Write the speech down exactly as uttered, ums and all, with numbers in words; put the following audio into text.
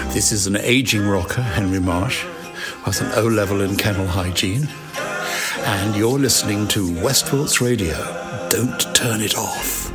This is an aging rocker, Henry Marsh, with an O-level in kennel hygiene. And you're listening to Westport's Radio. Don't turn it off.